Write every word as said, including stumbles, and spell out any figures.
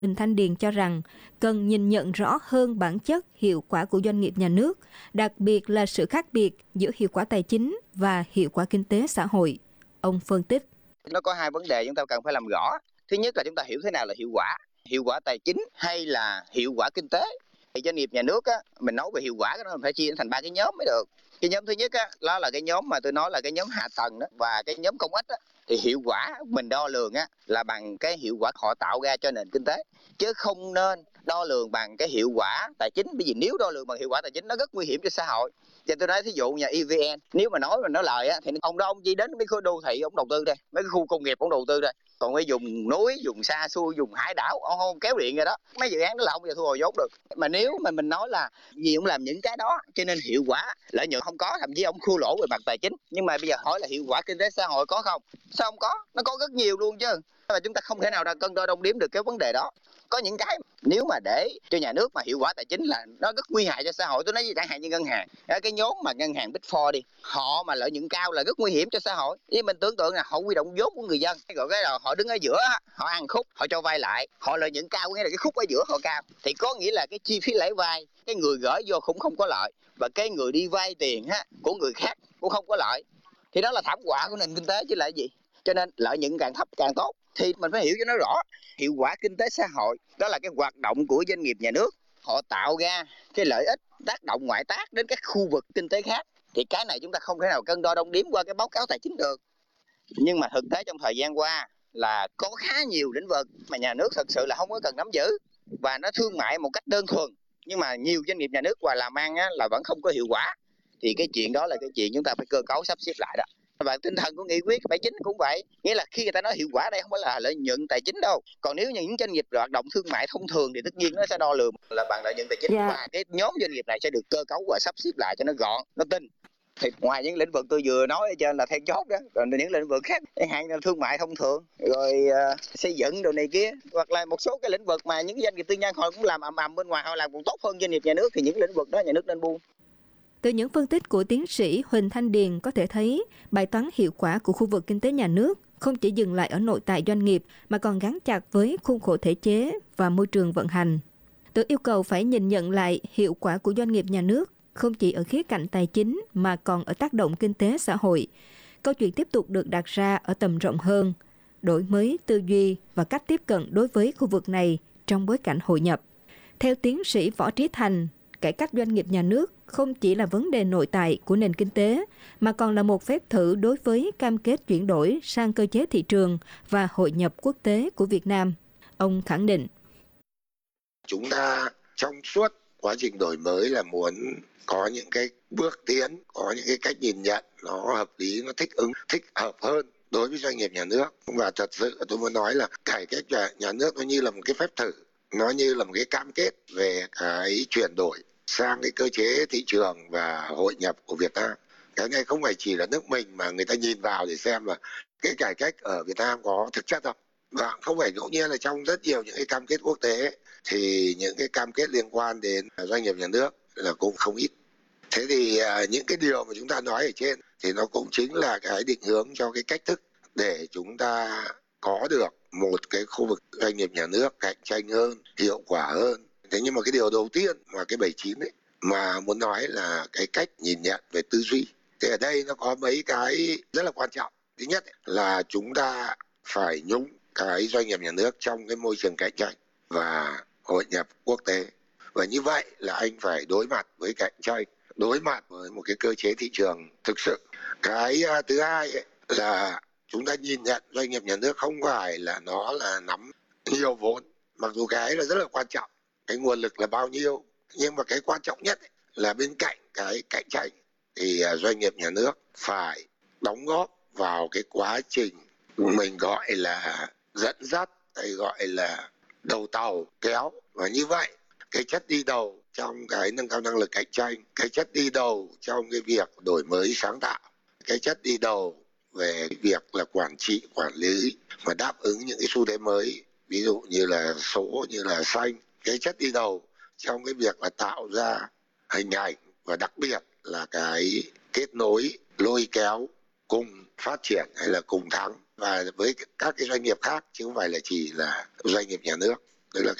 Huỳnh Thanh Điền cho rằng cần nhìn nhận rõ hơn bản chất hiệu quả của doanh nghiệp nhà nước, đặc biệt là sự khác biệt giữa hiệu quả tài chính và hiệu quả kinh tế xã hội. Ông phân tích. Nó có hai vấn đề chúng ta cần phải làm rõ. Thứ nhất là chúng ta hiểu thế nào là hiệu quả, hiệu quả tài chính hay là hiệu quả kinh tế. Thì doanh nghiệp nhà nước á, mình nói về hiệu quả đó mình phải chia thành ba cái nhóm mới được. Cái nhóm thứ nhất á, đó là cái nhóm mà tôi nói là cái nhóm hạ tầng đó, và cái nhóm công ích á, thì hiệu quả mình đo lường á là bằng cái hiệu quả họ tạo ra cho nền kinh tế, chứ không nên đo lường bằng cái hiệu quả tài chính. Bởi vì nếu đo lường bằng hiệu quả tài chính nó rất nguy hiểm cho xã hội. Cho tôi nói thí dụ nhà e vê en, nếu mà nói mà nó lời á thì ông đó ông chỉ đến mấy khu đô thị ông đầu tư đây, mấy cái khu công nghiệp ông đầu tư đây, còn cái vùng núi, vùng xa xôi, vùng hải đảo ông không kéo điện rồi đó, mấy dự án đó là ông giờ thu hồi vốn được. Mà nếu mà mình nói là vì ông làm những cái đó cho nên hiệu quả lợi nhuận không có, thậm chí ông thua lỗ về mặt tài chính, nhưng mà bây giờ hỏi là hiệu quả kinh tế xã hội có không? Sao không có? Nó có rất nhiều luôn chứ. Mà chúng ta không thể nào ra cân đo đong đếm được cái vấn đề đó. Có những cái nếu mà để cho nhà nước mà hiệu quả tài chính là nó rất nguy hại cho xã hội. Tôi nói chẳng hạn như ngân hàng, cái nhóm mà ngân hàng Big Four đi, họ mà lợi nhuận cao là rất nguy hiểm cho xã hội. Với mình tưởng tượng là họ huy động vốn của người dân, rồi cái là họ đứng ở giữa, họ ăn khúc, họ cho vay lại, họ lợi nhuận cao, nghĩa là cái khúc ở giữa họ cao, thì có nghĩa là cái chi phí lãi vay, cái người gửi vô cũng không có lợi, và cái người đi vay tiền ha của người khác cũng không có lợi. Thì đó là thảm họa của nền kinh tế chứ là gì. Cho nên lợi nhuận càng thấp càng tốt. Thì mình phải hiểu cho nó rõ. Hiệu quả kinh tế xã hội đó là cái hoạt động của doanh nghiệp nhà nước, họ tạo ra cái lợi ích tác động ngoại tác đến các khu vực kinh tế khác. Thì cái này chúng ta không thể nào cân đo đong đếm qua cái báo cáo tài chính được. Nhưng mà thực tế trong thời gian qua là có khá nhiều lĩnh vực mà nhà nước thật sự là không có cần nắm giữ, và nó thương mại một cách đơn thuần, nhưng mà nhiều doanh nghiệp nhà nước và làm ăn á, là vẫn không có hiệu quả. Thì cái chuyện đó là cái chuyện chúng ta phải cơ cấu sắp xếp lại đó. Và tinh thần của nghị quyết bảy chín cũng vậy, nghĩa là khi người ta nói hiệu quả đây không phải là lợi nhuận tài chính đâu. Còn nếu như những doanh nghiệp hoạt động thương mại thông thường thì tất nhiên nó sẽ đo lường là bằng lợi nhuận tài chính. Yeah. Và cái nhóm doanh nghiệp này sẽ được cơ cấu và sắp xếp lại cho nó gọn, nó tinh. Thì ngoài những lĩnh vực tôi vừa nói ở trên là then chốt đó, còn những lĩnh vực khác, chẳng hạn như thương mại thông thường, rồi uh, xây dựng đồ này kia, hoặc là một số cái lĩnh vực mà những doanh nghiệp tư nhân họ cũng làm ầm ầm bên ngoài, họ làm còn tốt hơn doanh nghiệp nhà nước, thì những lĩnh vực đó nhà nước nên buông. Từ những phân tích của tiến sĩ Huỳnh Thanh Điền có thể thấy, bài toán hiệu quả của khu vực kinh tế nhà nước không chỉ dừng lại ở nội tại doanh nghiệp mà còn gắn chặt với khuôn khổ thể chế và môi trường vận hành. Từ yêu cầu phải nhìn nhận lại hiệu quả của doanh nghiệp nhà nước không chỉ ở khía cạnh tài chính mà còn ở tác động kinh tế xã hội. Câu chuyện tiếp tục được đặt ra ở tầm rộng hơn, đổi mới tư duy và cách tiếp cận đối với khu vực này trong bối cảnh hội nhập. Theo tiến sĩ Võ Trí Thành, cải cách doanh nghiệp nhà nước không chỉ là vấn đề nội tại của nền kinh tế, mà còn là một phép thử đối với cam kết chuyển đổi sang cơ chế thị trường và hội nhập quốc tế của Việt Nam. Ông khẳng định. Chúng ta trong suốt quá trình đổi mới là muốn có những cái bước tiến, có những cái cách nhìn nhận nó hợp lý, nó thích ứng, thích hợp hơn đối với doanh nghiệp nhà nước. Và thật sự tôi muốn nói là cải cách nhà nước nó như là một cái phép thử, nó như là một cái cam kết về cái chuyển đổi sang cái cơ chế thị trường và hội nhập của Việt Nam. Cái này không phải chỉ là nước mình mà người ta nhìn vào để xem là cái cải cách ở Việt Nam có thực chất không. Và không phải ngẫu nhiên là trong rất nhiều những cái cam kết quốc tế thì những cái cam kết liên quan đến doanh nghiệp nhà nước là cũng không ít. Thế thì những cái điều mà chúng ta nói ở trên thì nó cũng chính là cái định hướng cho cái cách thức để chúng ta có được một cái khu vực doanh nghiệp nhà nước cạnh tranh hơn, hiệu quả hơn. Thế nhưng mà cái điều đầu tiên mà cái bảy chín ấy mà muốn nói là cái cách nhìn nhận về tư duy. Thì ở đây nó có mấy cái rất là quan trọng. Thứ nhất là chúng ta phải nhúng cái doanh nghiệp nhà nước trong cái môi trường cạnh tranh và hội nhập quốc tế. Và như vậy là anh phải đối mặt với cạnh tranh, đối mặt với một cái cơ chế thị trường thực sự. Cái thứ hai ấy là chúng ta nhìn nhận doanh nghiệp nhà nước không phải là nó là nắm nhiều vốn, mặc dù cái là rất là quan trọng, cái nguồn lực là bao nhiêu, nhưng mà cái quan trọng nhất là bên cạnh cái cạnh tranh thì doanh nghiệp nhà nước phải đóng góp vào cái quá trình mình gọi là dẫn dắt hay gọi là đầu tàu kéo. Và như vậy cái chất đi đầu trong cái nâng cao năng lực cạnh tranh, cái chất đi đầu trong cái việc đổi mới sáng tạo, cái chất đi đầu về việc là quản trị, quản lý mà đáp ứng những cái xu thế mới, ví dụ như là số, như là xanh, cái chất đi đầu trong cái việc là tạo ra hình ảnh và đặc biệt là cái kết nối, lôi kéo cùng phát triển hay là cùng thắng và với các cái doanh nghiệp khác chứ không phải là chỉ là doanh nghiệp nhà nước. tức là